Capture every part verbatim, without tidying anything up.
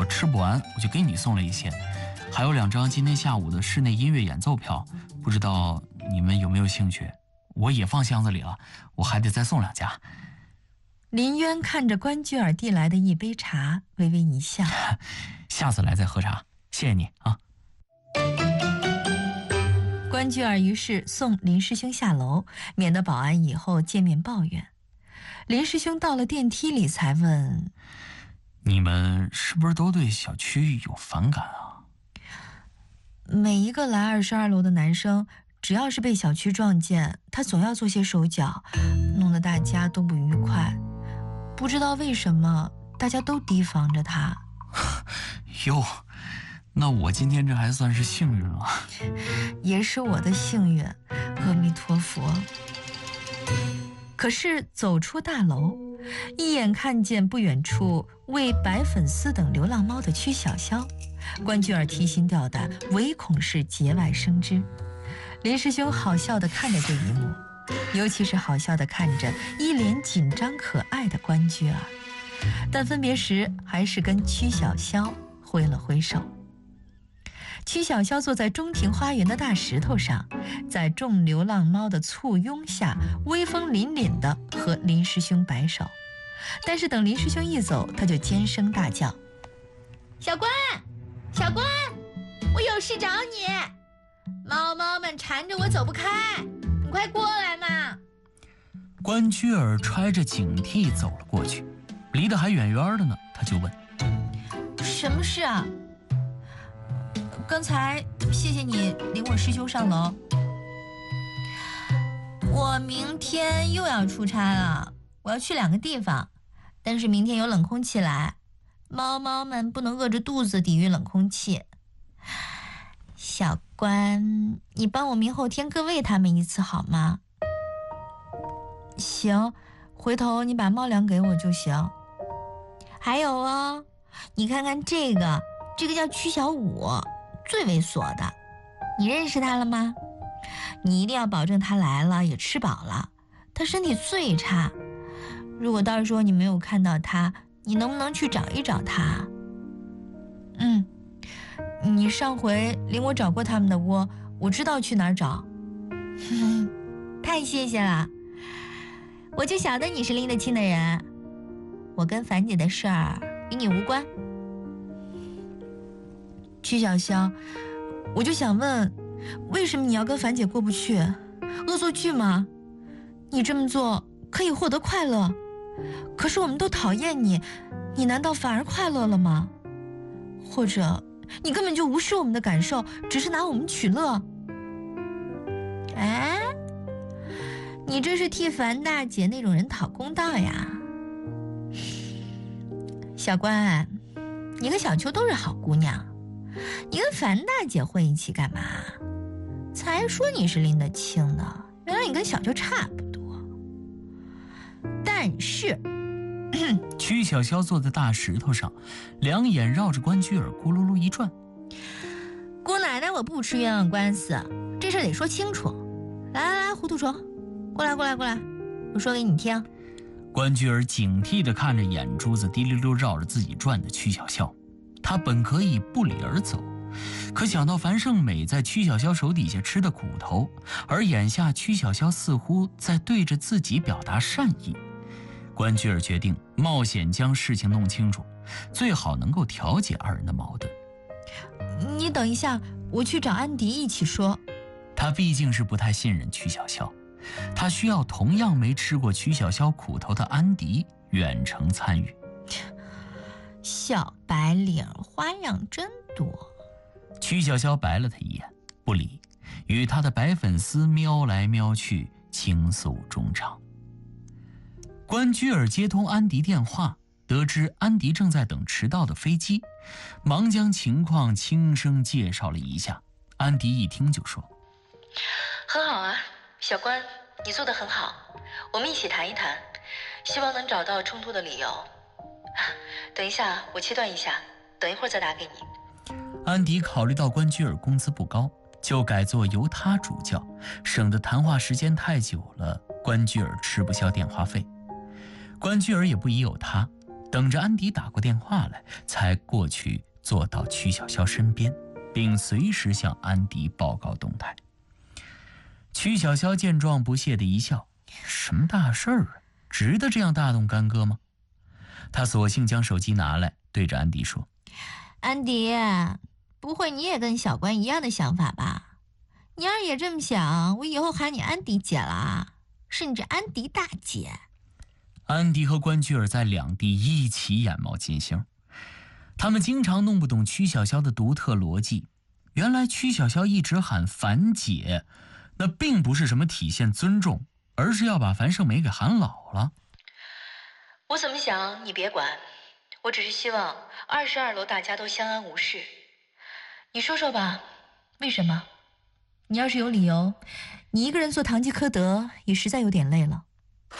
我吃不完，我就给你送了一些，还有两张今天下午的室内音乐演奏票，不知道你们有没有兴趣？我也放箱子里了，我还得再送两家。 林渊看着关雎尔递来的一杯茶，微微一笑。 下次来再喝茶，谢谢你啊。 关雎尔于是送林师兄下楼，免得保安以后见面抱怨。林师兄到了电梯里才问： 你们是不是都对小区有反感啊？ 每一个来二十二楼的男生，只要是被小区撞见，他总要做些手脚，弄得大家都不愉快。不知道为什么大家都提防着他。 哟，那我今天这还算是幸运了。 也是我的幸运，阿弥陀佛。可是走出大楼，一眼看见不远处喂白粉丝等流浪猫的曲小潇，关雎尔提心吊胆，唯恐是节外生枝。林师兄好笑地看着这一幕，尤其是好笑地看着一脸紧张可爱的关雎尔，但分别时还是跟曲小潇挥了挥手。曲小潇坐在中庭花园的大石头上，在众流浪猫的簇拥下，威风凛凛地和林师兄摆手。但是等林师兄一走，他就尖声大叫：小关，小关，我有事找你，猫猫们缠着我走不开，你快过来嘛。 关雎尔揣着警惕走了过去，离得还远远的呢，他就问： 什么事啊？刚才谢谢你领我师兄上楼，我明天又要出差了，我要去两个地方，但是明天有冷空气来，猫猫们不能饿着肚子抵御冷空气。小关，你帮我明后天各喂他们一次好吗？行，回头你把猫粮给我就行。还有哦，你看看这个，这个叫曲小五，最猥琐的，你认识他了吗？你一定要保证他来了也吃饱了，他身体最差。如果到时候你没有看到他，你能不能去找一找他？嗯，你上回领我找过他们的窝，我知道去哪儿找。太谢谢了，我就晓得你是拎得清的人。我跟樊姐的事儿与你无关。曲小潇，我就想问，为什么你要跟樊姐过不去？恶作剧吗？你这么做可以获得快乐，可是我们都讨厌你，你难道反而快乐了吗？或者你根本就无视我们的感受，只是拿我们取乐？哎，你这是替樊大姐那种人讨公道呀。小关，你和小秋都是好姑娘，你跟樊大姐混一起干嘛？才说你是拎得清的，原来你跟小秋差不多。但是曲小潇坐在大石头上，两眼绕着关雎尔咕噜噜一转。 姑奶奶，我不吃冤枉官司，这事得说清楚。来来来，糊涂虫，过来过来过来，我说给你听。 关雎尔警惕地看着眼珠子滴溜溜绕着自己转的曲小潇，他本可以不理而走，可想到樊胜美在曲小潇手底下吃的苦头，而眼下曲小潇似乎在对着自己表达善意，关雎尔决定冒险将事情弄清楚，最好能够调解二人的矛盾。 你等一下，我去找安迪一起说。 他毕竟是不太信任曲小潇，他需要同样没吃过曲小潇苦头的安迪远程参与。 小白领花样真多。 曲小潇白了他一眼，不理，与他的白粉丝瞄来瞄去，倾诉衷肠。关雎尔接通安迪电话，得知安迪正在等迟到的飞机，忙将情况轻声介绍了一下。安迪一听就说： 很好啊，小关，你做得很好，我们一起谈一谈，希望能找到冲突的理由。等一下，我切断一下，等一会儿再打给你。 安迪考虑到关雎尔工资不高，就改做由他主教，省得谈话时间太久了，关雎尔吃不消电话费。关雎尔也不疑有他， 等着安迪打过电话来，才过去坐到曲筱绡身边，并随时向安迪报告动态。曲筱绡见状不屑地一笑：“什么大事儿啊？值得这样大动干戈吗？”他索性将手机拿来，对着安迪说：“ 安迪，不会你也跟小关一样的想法吧？你要是也这么想，我以后喊你安迪姐了，甚至安迪大姐。” 安迪和关雎尔在两地一起眼冒金星，他们经常弄不懂曲筱绡的独特逻辑。原来曲筱绡一直喊樊姐，那并不是什么体现尊重，而是要把樊胜美给喊老了。 我怎么想你别管，我只是希望二十二楼大家都相安无事。你说说吧，为什么？ 你要是有理由，你一个人做堂吉诃德也实在有点累了。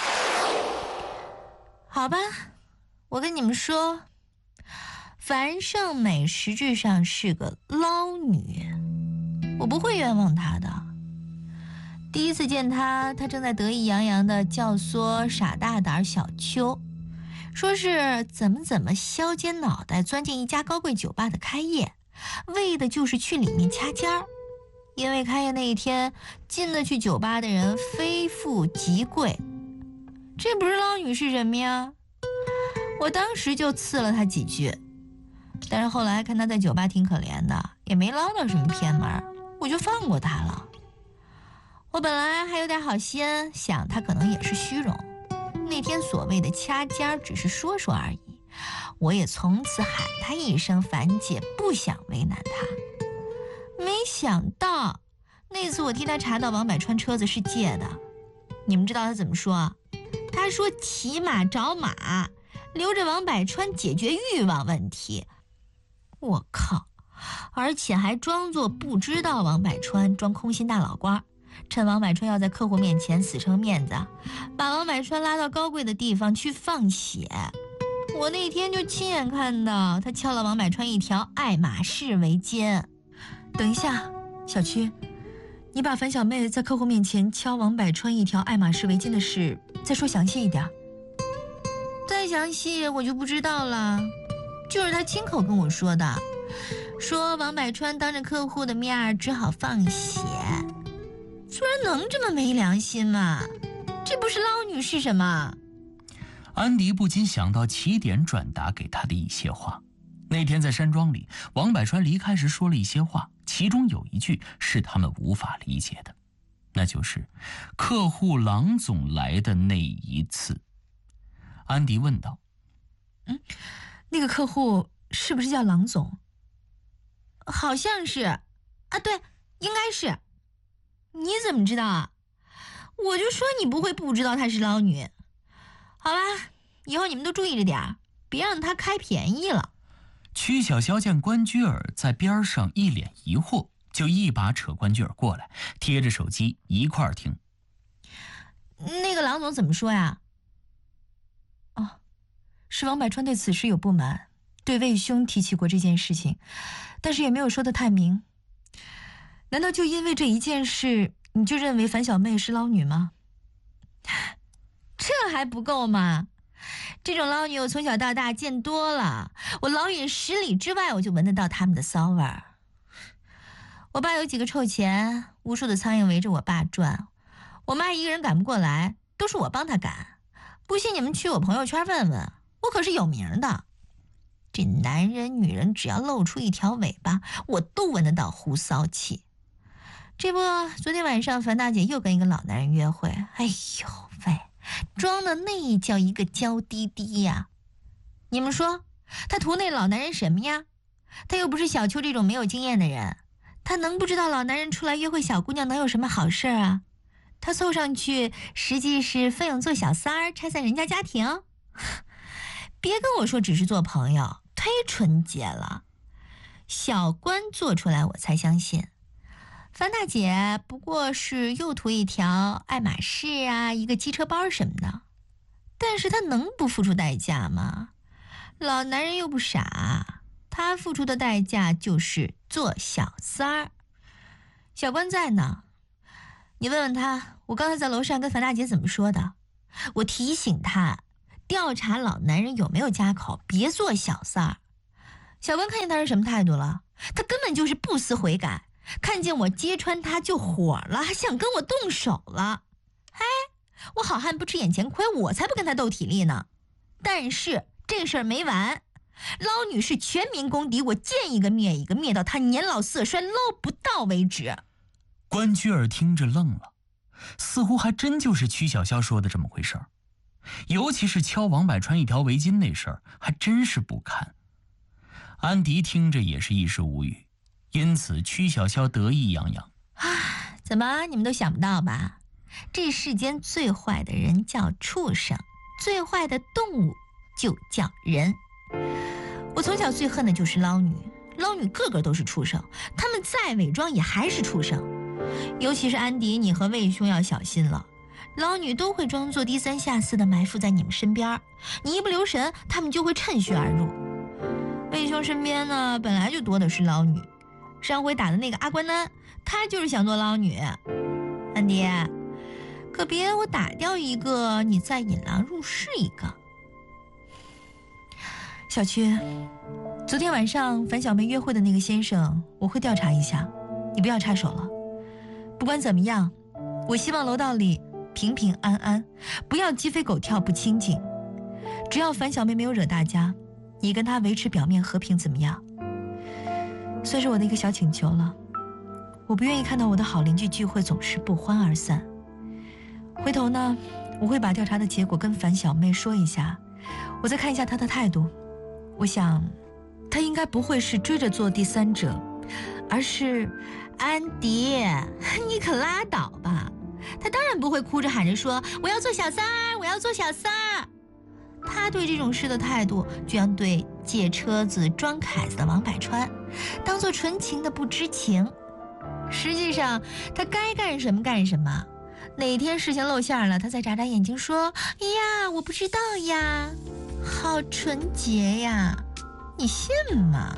好吧，我跟你们说，樊胜美实质上是个捞女，我不会冤枉她的。第一次见她，她正在得意洋洋地教唆傻大胆小邱，说是怎么怎么削尖脑袋钻进一家高贵酒吧的开业，为的就是去里面掐尖儿。因为开业那一天进得去酒吧的人非富即贵，这不是捞女是什么呀？我当时就刺了她几句，但是后来看她在酒吧挺可怜的，也没捞到什么偏门，我就放过她了。我本来还有点好心，想她可能也是虚荣，那天所谓的掐尖只是说说而已，我也从此喊她一声樊姐，不想为难她。没想到那次我替她查到王百川车子是借的，你们知道她怎么说？她说骑马找马，留着王百川解决欲望问题。我靠，而且还装作不知道王百川，装空心大老官，趁王百川要在客户面前死撑面子，把王百川拉到高贵的地方去放血。我那天就亲眼看到他敲了王百川一条爱马仕围巾。等一下，小曲，你把樊小妹在客户面前敲王百川一条爱马仕围巾的事再说详细一点。再详细我就不知道了，就是他亲口跟我说的，说王百川当着客户的面只好放血。居然能这么没良心吗？这不是捞女是什么？ 安迪不禁想到起点转达给他的一些话。那天在山庄里，王百川离开时说了一些话，其中有一句是他们无法理解的，那就是客户郎总来的那一次。安迪问道： 嗯，那个客户是不是叫郎总？好像是啊，对，应该是。你怎么知道啊？我就说你不会不知道她是捞女。好吧，以后你们都注意着点，别让她开便宜了。 曲筱绡见关雎尔在边上一脸疑惑，就一把扯关雎尔过来，贴着手机一块儿听。 那个郎总怎么说呀？哦，是王百川对此事有不满，对魏兄提起过这件事情，但是也没有说得太明。难道就因为这一件事，你就认为樊小妹是捞女吗？这还不够吗？这种捞女我从小到大见多了，我老远十里之外我就闻得到他们的骚味儿。我爸有几个臭钱，无数的苍蝇围着我爸转，我妈一个人赶不过来，都是我帮她赶。不信你们去我朋友圈问问，我可是有名的。这男人女人只要露出一条尾巴，我都闻得到狐骚气。这不，昨天晚上樊大姐又跟一个老男人约会，哎呦喂，装的那叫一个娇滴滴呀！你们说，他图那老男人什么呀？他又不是小邱这种没有经验的人，他能不知道老男人出来约会小姑娘能有什么好事啊？他凑上去实际是奋勇做小三儿，拆散人家家庭。别跟我说只是做朋友，忒纯洁了。小关做出来我才相信。樊大姐不过是又图一条爱马仕啊，一个机车包什么的，但是她能不付出代价吗？老男人又不傻，他付出的代价就是做小三儿。小关在呢，你问问他，我刚才在楼上跟樊大姐怎么说的。我提醒他， 调查老男人有没有家口，别做小三儿。小关看见他是什么态度了？他根本就是不思悔改，看见我揭穿他就火了，还想跟我动手了。哎，我好汉不吃眼前亏，我才不跟他斗体力呢。但是这事儿没完，捞女是全民公敌，我见一个灭一个，灭到他年老色衰捞不到为止。 关雎尔听着愣了，似乎还真就是曲小潇说的这么回事儿。尤其是敲王百川一条围巾那事儿，还真是不堪。安迪听着也是一时无语，因此曲小潇得意洋洋： 啊，怎么你们都想不到吧？这世间最坏的人叫畜生，最坏的动物就叫人。我从小最恨的就是捞女，捞女个个都是畜生，他们再伪装也还是畜生。尤其是安迪，你和魏兄要小心了，捞女都会装作低三下四的埋伏在你们身边，你一不留神，他们就会趁虚而入。魏兄身边呢，本来就多的是捞女，上回打的那个阿关丹，他就是想做捞女。安迪，可别我打掉一个，你再引狼入室一个。小曲，昨天晚上樊小妹约会的那个先生，我会调查一下，你不要插手了。不管怎么样，我希望楼道里平平安安，不要鸡飞狗跳不清静。只要樊小妹没有惹大家，你跟她维持表面和平怎么样？算是我的一个小请求了。我不愿意看到我的好邻居聚会总是不欢而散。回头呢，我会把调查的结果跟樊小妹说一下，我再看一下她的态度。我想她应该不会是追着做第三者，而是安迪，你可拉倒吧。她当然不会哭着喊着说我要做小三儿，我要做小三儿。她对这种事的态度，就像对借车子装凯子的王百川，当做纯情的不知情。实际上她该干什么干什么，哪天事情露馅了，她再眨眨眼睛说哎呀我不知道呀，好纯洁呀，你信吗？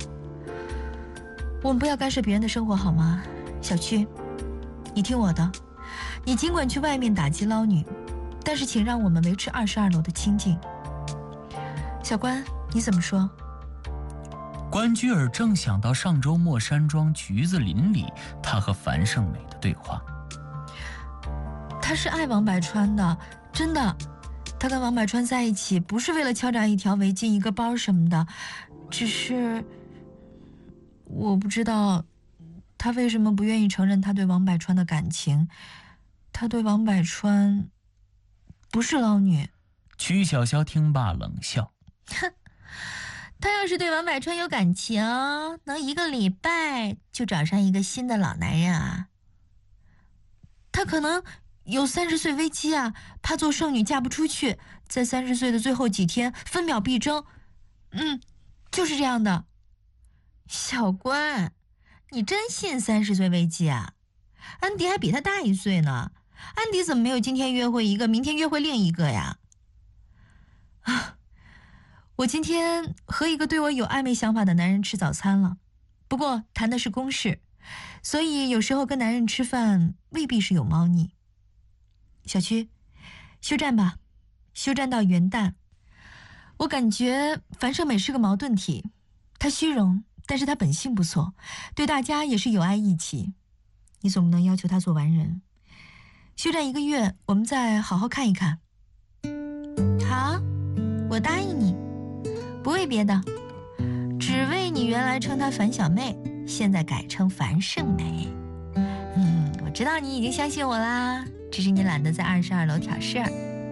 我们不要干涉别人的生活好吗？小曲，你听我的，你尽管去外面打击捞女，但是请让我们维持二十二楼的清静。小关，你怎么说？ 关雎尔正想到上周末山庄橘子林里他和樊胜美的对话。 他是爱王百川的，真的。他跟王百川在一起不是为了敲诈一条围巾一个包什么的，只是我不知道他为什么不愿意承认他对王百川的感情。他对王百川不是捞女。 曲小潇听罢冷笑， 哼，他要是对王百川有感情，能一个礼拜就找上一个新的老男人啊？他可能有三十岁危机啊，怕做剩女嫁不出去，在三十岁的最后几天分秒必争。嗯，就是这样的。小关，你真信三十岁危机啊？安迪还比他大一岁呢，安迪怎么没有今天约会一个，明天约会另一个呀？啊，我今天和一个对我有暧昧想法的男人吃早餐了，不过谈的是公事，所以有时候跟男人吃饭未必是有猫腻。小区，休战吧，休战到元旦。我感觉樊胜美是个矛盾体，她虚荣，但是她本性不错，对大家也是有爱义气。你总不能要求她做完人。休战一个月，我们再好好看一看。好，我答应你，不为别的，只为你原来称她樊小妹，现在改称樊胜美。嗯，我知道你已经相信我啦，只是你懒得在二十二楼挑事儿。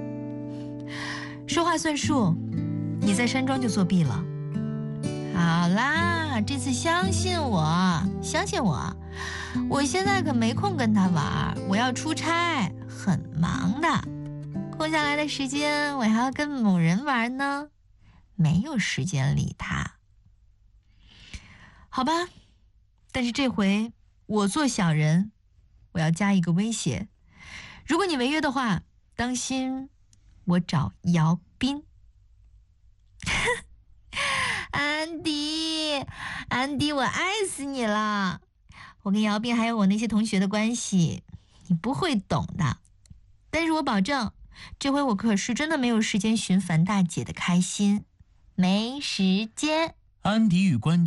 说话算数，你在山庄就作弊了。好啦，这次相信我，相信我，我现在可没空跟他玩，我要出差，很忙的。空下来的时间，我还要跟某人玩呢，没有时间理他。好吧，但是这回我做小人，我要加一个威胁，如果你违约的话，当心我找姚斌。安迪，安迪，我爱死你了！我跟姚斌还有我那些同学的关系，你不会懂的。但是我保证， 这回我可是真的没有时间寻烦大姐的开心，没时间。 安迪与关